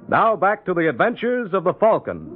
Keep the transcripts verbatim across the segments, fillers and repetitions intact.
Now back to the adventures of the Falcon.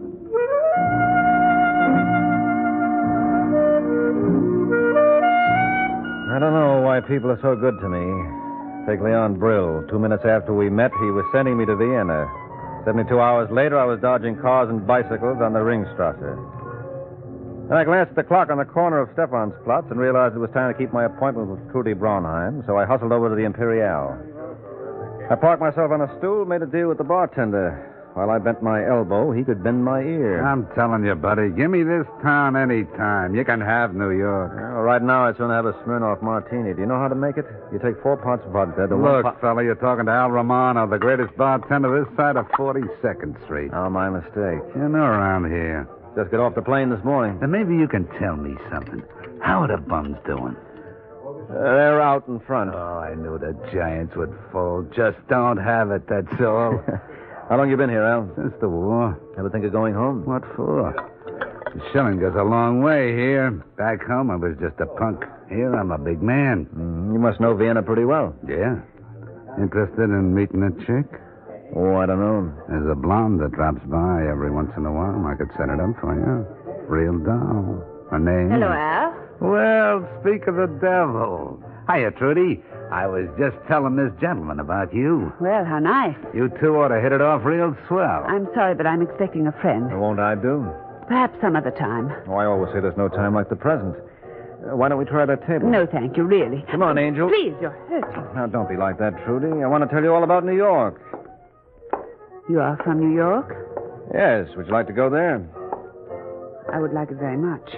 I don't know why people are so good to me. Take Leon Brill. Two minutes after we met, he was sending me to Vienna. Seventy-two hours later, I was dodging cars and bicycles on the Ringstrasse. Then I glanced at the clock on the corner of Stephansplatz and realized it was time to keep my appointment with Trudy Braunheim, so I hustled over to the Imperial. I parked myself on a stool, made a deal with the bartender. While I bent my elbow, he could bend my ear. I'm telling you, buddy, give me this town any time. You can have New York. Well, right now, I'd sooner have a Smirnoff Martini. Do you know how to make it? You take four parts vodka. The Look, one po- fella, you're talking to Al Romano, the greatest bartender this side of forty-second Street. Oh, my mistake. You know around here. Just got off the plane this morning. Then maybe you can tell me something. How are the bums doing? Uh, they're out in front. Oh, I knew the Giants would fall. Just don't have it, that's all. How long you been here, Al? Since the war. Ever think of going home? What for? The shilling goes a long way here. Back home, I was just a punk. Here, I'm a big man. Mm, you must know Vienna pretty well. Yeah. Interested in meeting a chick? Oh, I don't know. There's a blonde that drops by every once in a while. I could set it up for you. Real doll. Her name? Hello, Al. Well, speak of the devil. Hiya, Trudy. I was just telling this gentleman about you. Well, how nice. You two ought to hit it off real swell. I'm sorry, but I'm expecting a friend. Won't I do? Perhaps some other time. Oh, I always say there's no time like the present. Uh, why don't we try that table? No, thank you, really. Come on, Angel. Please, you're hurting. Now, don't be like that, Trudy. I want to tell you all about New York. You are from New York? Yes. Would you like to go there? I would like it very much.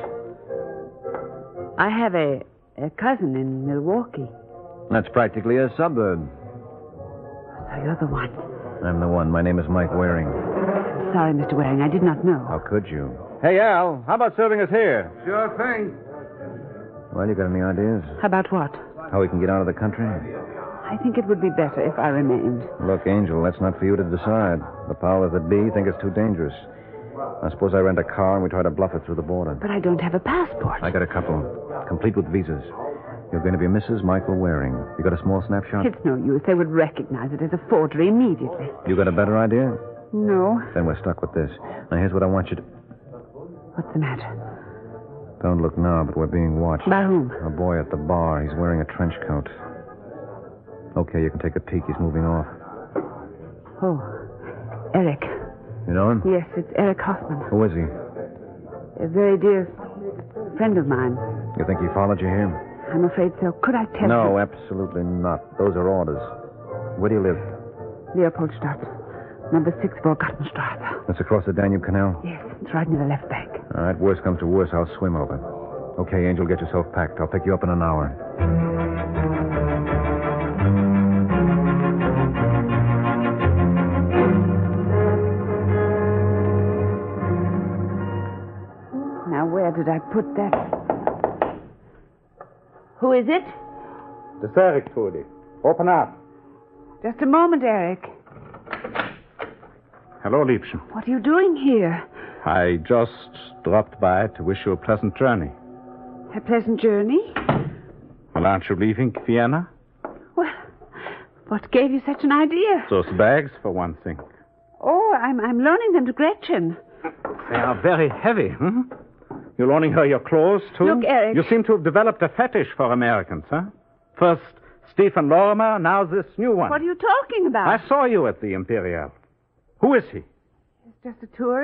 I have a, a cousin in Milwaukee. That's practically a suburb. So you're the one. I'm the one. My name is Mike Waring. I'm sorry, Mister Waring. I did not know. How could you? Hey, Al, how about serving us here? Sure thing. Well, you got any ideas? About what? How we can get out of the country? I think it would be better if I remained. Look, Angel, that's not for you to decide. The powers that be think it's too dangerous. I suppose I rent a car and we try to bluff it through the border. But I don't have a passport. I got a couple, complete with visas. You're going to be Missus Michael Waring. You got a small snapshot? It's no use. They would recognize it as a forgery immediately. You got a better idea? No. Then we're stuck with this. Now, here's what I want you to... What's the matter? Don't look now, but we're being watched. By whom? A boy at the bar. He's wearing a trench coat. Okay, you can take a peek. He's moving off. Oh, Eric. You know him? Yes, it's Eric Hoffman. Who is he? A very dear friend of mine. You think he followed you here? I'm afraid so. Could I tell No, you? absolutely not. Those are orders. Where do you live? Leopoldstadt. Number six, Vorgartenstrasse. That's across the Danube Canal? Yes, it's right near the left bank. All right, worst comes to worst, I'll swim over. Okay, Angel, get yourself packed. I'll pick you up in an hour. Now, where did I put that? Who is it? It's Eric, Trudy. Open up. Just a moment, Eric. Hello, Liebchen. What are you doing here? I just dropped by to wish you a pleasant journey. A pleasant journey? Well, aren't you leaving Vienna? Well, what gave you such an idea? Those bags, for one thing. Oh, I'm, I'm loaning them to Gretchen. They are very heavy, hmm? You're loaning her your clothes, too? Look, Eric. You seem to have developed a fetish for Americans, huh? First Stephen Lorimer, now this new one. What are you talking about? I saw you at the Imperial. Who is he? It's just a tourist.